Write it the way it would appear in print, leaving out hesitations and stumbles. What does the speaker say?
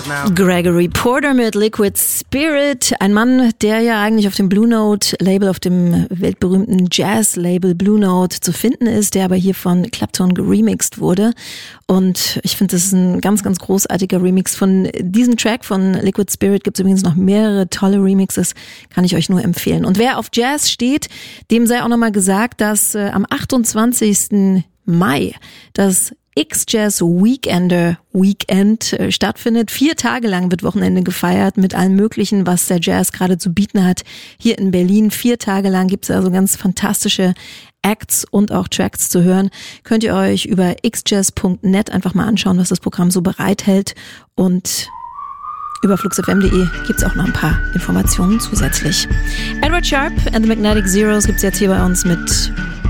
Gregory Porter mit Liquid Spirit. Ein Mann, der ja eigentlich auf dem Blue Note Label, auf dem weltberühmten Jazz-Label Blue Note zu finden ist, der aber hier von Clapton geremixed wurde. Und ich finde, das ist ein ganz, ganz großartiger Remix. Von diesem Track von Liquid Spirit gibt es übrigens noch mehrere tolle Remixes, kann ich euch nur empfehlen. Und wer auf Jazz steht, dem sei auch nochmal gesagt, dass am 28. Mai das X-Jazz Weekend stattfindet. 4 Tage lang wird Wochenende gefeiert mit allem Möglichen, was der Jazz gerade zu bieten hat. Hier in Berlin 4 Tage lang gibt es also ganz fantastische Acts und auch Tracks zu hören. Könnt ihr euch über xjazz.net einfach mal anschauen, was das Programm so bereithält. Und über fluxfm.de gibt es auch noch ein paar Informationen zusätzlich. Edward Sharpe and the Magnetic Zeros gibt es jetzt hier bei uns mit